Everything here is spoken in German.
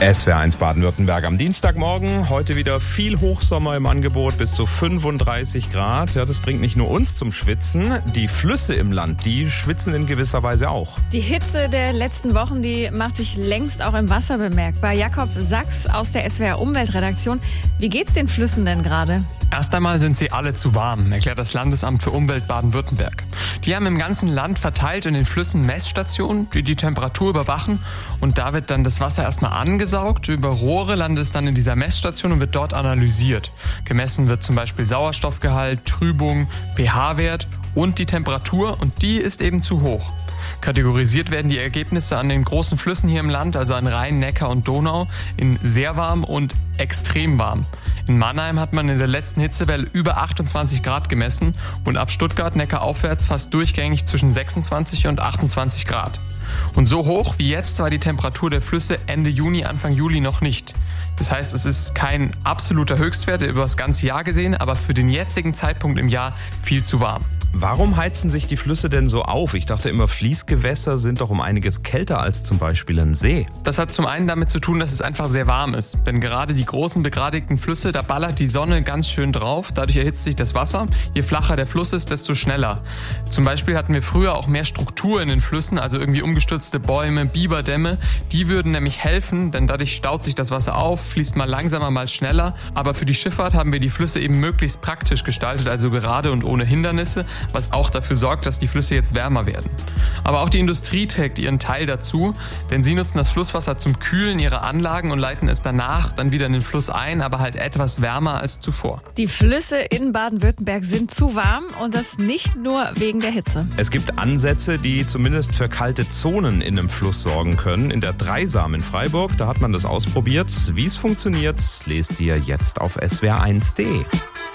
SWR1 Baden-Württemberg am Dienstagmorgen. Heute wieder viel Hochsommer im Angebot, bis zu 35 Grad. Ja, das bringt nicht nur uns zum Schwitzen. Die Flüsse im Land, die schwitzen in gewisser Weise auch. Die Hitze der letzten Wochen, die macht sich längst auch im Wasser bemerkbar. Jakob Sachs aus der SWR Umweltredaktion. Wie geht's den Flüssen denn gerade? Erst einmal sind sie alle zu warm, erklärt das Landesamt für Umwelt Baden-Württemberg. Die haben im ganzen Land verteilt in den Flüssen Messstationen, die die Temperatur überwachen. Und da wird dann das Wasser erstmal angesaugt. Über Rohre landet es dann in dieser Messstation und wird dort analysiert. Gemessen wird zum Beispiel Sauerstoffgehalt, Trübung, pH-Wert und die Temperatur. Und die ist eben zu hoch. Kategorisiert werden die Ergebnisse an den großen Flüssen hier im Land, also an Rhein, Neckar und Donau, in sehr warm und extrem warm. In Mannheim hat man in der letzten Hitzewelle über 28 Grad gemessen und ab Stuttgart, Neckar aufwärts fast durchgängig zwischen 26 und 28 Grad. Und so hoch wie jetzt war die Temperatur der Flüsse Ende Juni, Anfang Juli noch nicht. Das heißt, es ist kein absoluter Höchstwert über das ganze Jahr gesehen, aber für den jetzigen Zeitpunkt im Jahr viel zu warm. Warum heizen sich die Flüsse denn so auf? Ich dachte immer, Fließgewässer sind doch um einiges kälter als zum Beispiel ein See. Das hat zum einen damit zu tun, dass es einfach sehr warm ist. Denn gerade die großen begradigten Flüsse, da ballert die Sonne ganz schön drauf. Dadurch erhitzt sich das Wasser. Je flacher der Fluss ist, desto schneller. Zum Beispiel hatten wir früher auch mehr Struktur in den Flüssen, also irgendwie umgestürzte Bäume, Biberdämme. Die würden nämlich helfen, denn dadurch staut sich das Wasser auf, fließt mal langsamer, mal schneller. Aber für die Schifffahrt haben wir die Flüsse eben möglichst praktisch gestaltet, also gerade und ohne Hindernisse, was auch dafür sorgt, dass die Flüsse jetzt wärmer werden. Aber auch die Industrie trägt ihren Teil dazu, denn sie nutzen das Flusswasser zum Kühlen ihrer Anlagen und leiten es danach dann wieder in den Fluss ein, aber halt etwas wärmer als zuvor. Die Flüsse in Baden-Württemberg sind zu warm und das nicht nur wegen der Hitze. Es gibt Ansätze, die zumindest für kalte Zonen in einem Fluss sorgen können. In der Dreisam in Freiburg, da hat man das ausprobiert. Wie es funktioniert, lest ihr jetzt auf swr1.de.